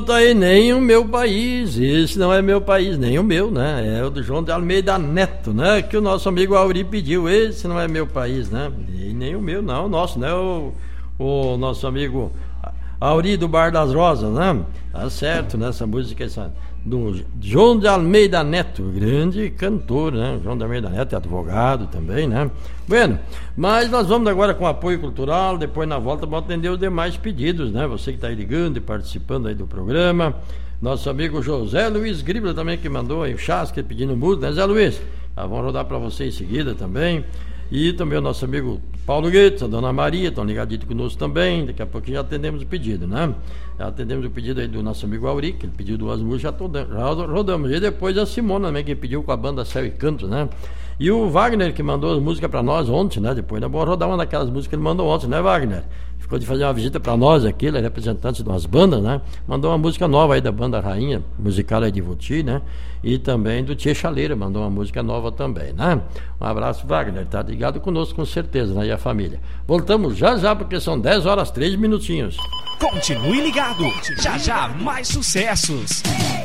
Aí, nem o meu país, esse não é meu país, nem o meu, né? É o do João de Almeida Neto, né? Que o nosso amigo Auri pediu, esse não é meu país, né? E nem o meu, não, o nosso, né? O nosso amigo Auri do Bar das Rosas, né? Tá certo, né? Essa música do João de Almeida Neto, grande cantor, né? João de Almeida Neto é advogado também, né? Bueno, mas nós vamos agora com apoio cultural, depois na volta vamos atender os demais pedidos, né? Você que está aí ligando e participando aí do programa. Nosso amigo José Luiz Gribla também, que mandou aí o Chasque pedindo música, né, Zé Luiz? Vamos rodar para você em seguida também. E também o nosso amigo Paulo Guedes, a Dona Maria, estão ligadinhos conosco também. Daqui a pouquinho já atendemos o pedido, né? Já atendemos o pedido aí do nosso amigo Auri, que ele pediu 2 músicas, já rodamos. E depois a Simona também, que pediu com a banda Céu e Cantos, né? E o Wagner, que mandou as músicas para nós ontem, né? Depois, vamos rodar uma daquelas músicas que ele mandou ontem, né, Wagner? Ficou de fazer uma visita para nós aqui, ele é representante de umas bandas, né? Mandou uma música nova aí da banda Rainha, musical aí de Voti, né? E também do Tia Chaleira, mandou uma música nova também, né? Um abraço, Wagner, tá ligado conosco com certeza, né? E a família. Voltamos já, porque são 10 horas 3 minutinhos. Continue ligado, já mais sucessos.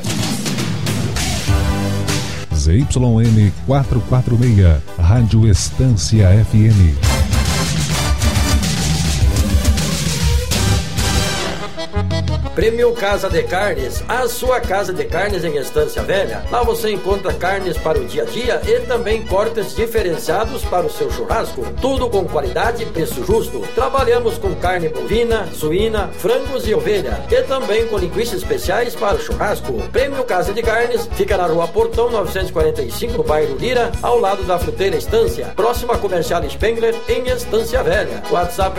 ZYN 446, Rádio Estância FM. Prêmio Casa de Carnes, a sua casa de carnes em Estância Velha. Lá você encontra carnes para o dia a dia e também cortes diferenciados para o seu churrasco. Tudo com qualidade e preço justo. Trabalhamos com carne bovina, suína, frangos e ovelha. E também com linguiças especiais para o churrasco. Prêmio Casa de Carnes fica na Rua Portão 945, no bairro Lira, ao lado da Fruteira Estância. Próxima Comercial Spengler, em Estância Velha. O WhatsApp é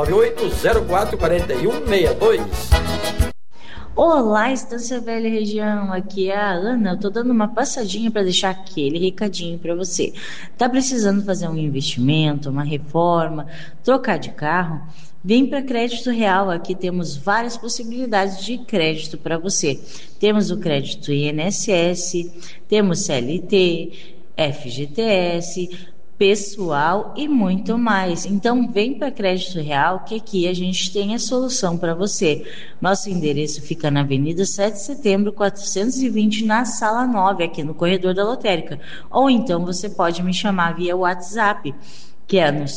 998-044162. Olá, Estância Velha Região, aqui é a Ana. Eu tô dando uma passadinha para deixar aquele recadinho para você. Tá precisando fazer um investimento, uma reforma, trocar de carro? Vem para Crédito Real, aqui temos várias possibilidades de crédito para você. Temos o crédito INSS, temos CLT, FGTS, pessoal e muito mais. Então vem para Crédito Real, que aqui a gente tem a solução para você. Nosso endereço fica na Avenida 7 de Setembro 420, na Sala 9, aqui no corredor da Lotérica. Ou então você pode me chamar via WhatsApp, que é no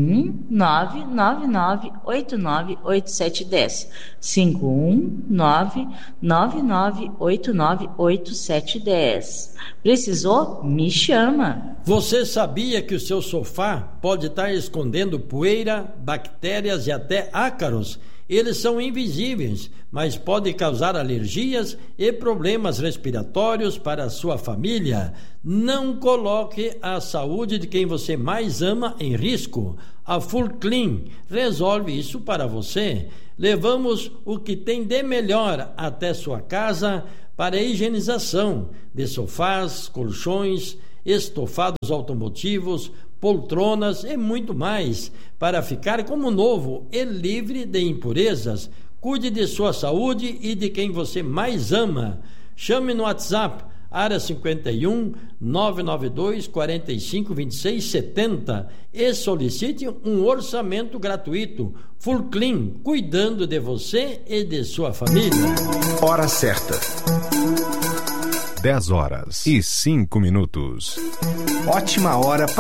51999898710. 51999898710. Precisou? Me chama. Você sabia que o seu sofá pode estar escondendo poeira, bactérias e até ácaros? Eles são invisíveis, mas podem causar alergias e problemas respiratórios para a sua família. Não coloque a saúde de quem você mais ama em risco. A Full Clean resolve isso para você. Levamos o que tem de melhor até sua casa para a higienização de sofás, colchões, estofados automotivos, poltronas e muito mais, para ficar como novo e livre de impurezas. Cuide de sua saúde e de quem você mais ama. Chame no WhatsApp, área 51 992 45 26 70 e solicite um orçamento gratuito. Full Clean, cuidando de você e de sua família. Hora certa. 10 horas e 5 minutos. Ótima hora para